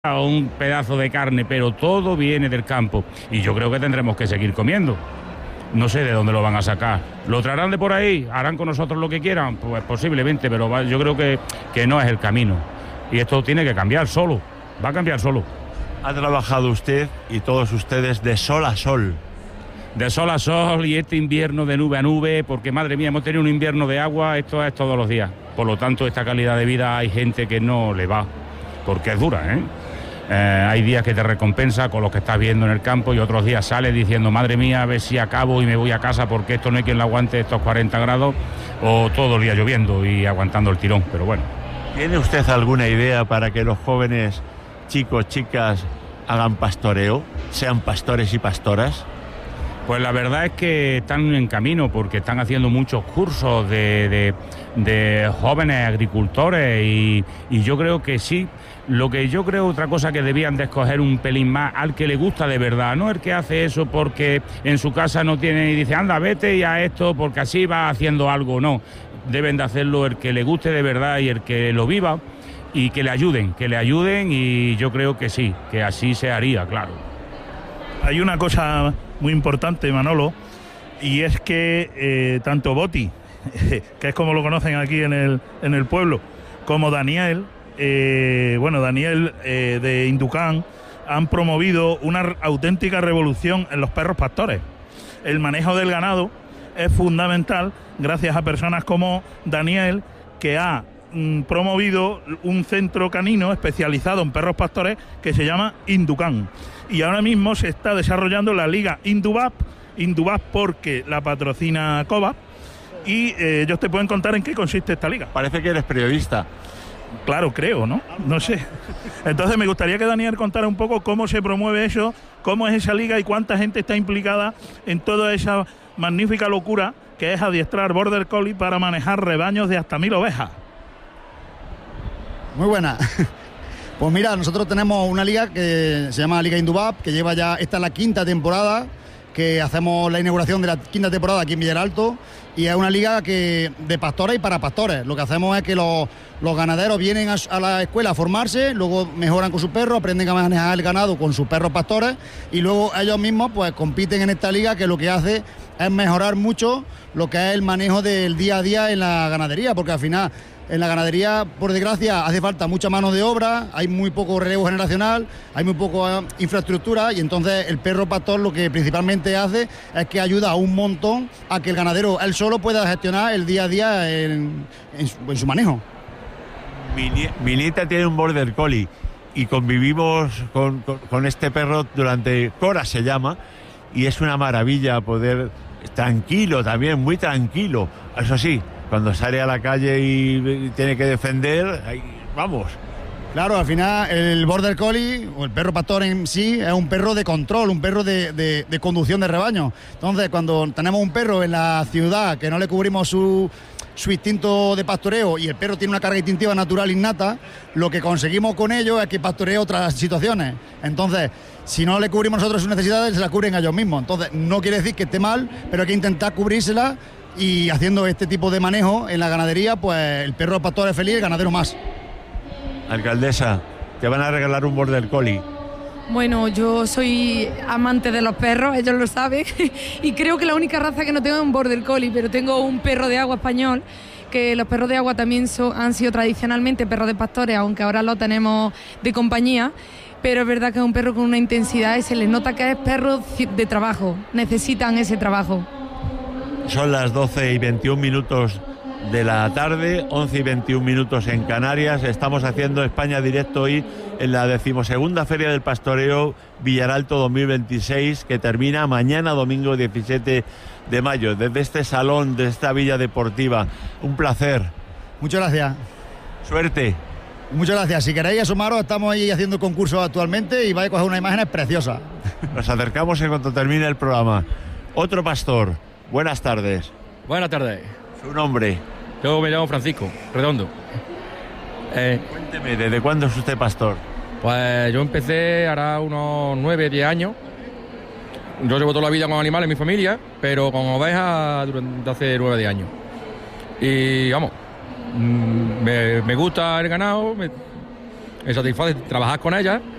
o un pedazo de carne, pero todo viene del campo y yo creo que tendremos que seguir comiendo. No sé de dónde lo van a sacar. ¿Lo traerán de por ahí? ¿Harán con nosotros lo que quieran? Pues posiblemente, pero yo creo que no es el camino. Y esto tiene que cambiar solo, va a cambiar solo. Ha trabajado usted y todos ustedes de sol a sol. De sol a sol y este invierno de nube a nube, porque madre mía, hemos tenido un invierno de agua, esto es todos los días. Por lo tanto, esta calidad de vida hay gente que no le va, porque es dura, ¿eh? Hay días que te recompensa con lo que estás viendo en el campo y otros días sales diciendo, madre mía, a ver si acabo y me voy a casa porque esto no hay quien lo aguante estos 40 grados, o todo el día lloviendo y aguantando el tirón, pero bueno. ¿Tiene usted alguna idea para que los jóvenes chicos, chicas, hagan pastoreo, sean pastores y pastoras? Pues la verdad es que están en camino porque están haciendo muchos cursos de jóvenes agricultores y yo creo que sí. Lo que yo creo, otra cosa que debían de escoger un pelín más al que le gusta de verdad, no el que hace eso porque en su casa no tiene y dice, anda, vete y a esto porque así va haciendo algo, no. Deben de hacerlo el que le guste de verdad y el que lo viva y que le ayuden y yo creo que sí, que así se haría, claro. Hay una cosa muy importante, Manolo, y es que tanto Boti, que es como lo conocen aquí en el pueblo, como Daniel, Daniel de Inducán, han promovido una auténtica revolución en los perros pastores. El manejo del ganado es fundamental gracias a personas como Daniel, que ha promovido un centro canino especializado en perros pastores que se llama Inducán. Y ahora mismo se está desarrollando la liga Indubap porque la patrocina Cova, y ellos te pueden contar en qué consiste esta liga. Parece que eres periodista. Claro, creo, ¿no? No sé. Entonces me gustaría que Daniel contara un poco cómo se promueve eso, cómo es esa liga y cuánta gente está implicada en toda esa magnífica locura que es adiestrar Border Collie para manejar rebaños de hasta 1000 ovejas. Muy buena. Pues mira, nosotros tenemos una liga que se llama Liga Indubap, que lleva ya, esta es la 5ª temporada, que hacemos la inauguración de la 5ª temporada aquí en Villaralto, y es una liga de pastores y para pastores. Lo que hacemos es que los ganaderos vienen a la escuela a formarse, luego mejoran con sus perros, aprenden a manejar el ganado con sus perros pastores y luego ellos mismos pues compiten en esta liga, que lo que hace es mejorar mucho lo que es el manejo del día a día en la ganadería, porque al final en la ganadería, por desgracia, hace falta mucha mano de obra, hay muy poco relevo generacional, hay muy poca infraestructura, y entonces el perro pastor lo que principalmente hace es que ayuda un montón a que el ganadero él solo pueda gestionar el día a día en su manejo. Mi nieta tiene un Border Collie y convivimos con este perro durante, Cora se llama, y es una maravilla poder, tranquilo también, muy tranquilo, eso sí, cuando sale a la calle y tiene que defender, ahí, vamos. Claro, al final el Border Collie, o el perro pastor en sí, es un perro de control, un perro de conducción de rebaño. Entonces, cuando tenemos un perro en la ciudad que no le cubrimos su instinto de pastoreo y el perro tiene una carga instintiva natural innata, lo que conseguimos con ello es que pastoree otras situaciones. Entonces, si no le cubrimos nosotros sus necesidades, se las cubren ellos mismos. Entonces, no quiere decir que esté mal, pero hay que intentar cubrírselas, y haciendo este tipo de manejo en la ganadería, pues el perro pastor es feliz, el ganadero más. Alcaldesa, te van a regalar un Border Collie. Bueno, yo soy amante de los perros, ellos lo saben, y creo que la única raza que no tengo es un Border Collie, pero tengo un perro de agua español, que los perros de agua también han sido tradicionalmente perros de pastores, aunque ahora lo tenemos de compañía, pero es verdad que es un perro con una intensidad y se les nota que es perro de trabajo, necesitan ese trabajo. Son las 12:21 de la tarde, 11:21 en Canarias. Estamos haciendo España Directo hoy en la 12ª Feria del Pastoreo Villaralto 2026, que termina mañana domingo 17 de mayo. Desde este salón, de esta villa deportiva, un placer. Muchas gracias. Suerte. Muchas gracias. Si queréis asomaros, estamos ahí haciendo concursos actualmente y vais a coger unas imágenes preciosas. Nos acercamos en cuanto termine el programa. Otro pastor. Buenas tardes. Buenas tardes. ¿Su nombre? Yo me llamo Francisco Redondo. Cuénteme, ¿desde cuándo es usted pastor? Pues yo empecé hará unos 9-10 años. Yo llevo toda la vida con animales en mi familia, pero con ovejas durante hace 9-10 años. Y vamos, me gusta el ganado, me satisface trabajar con ellas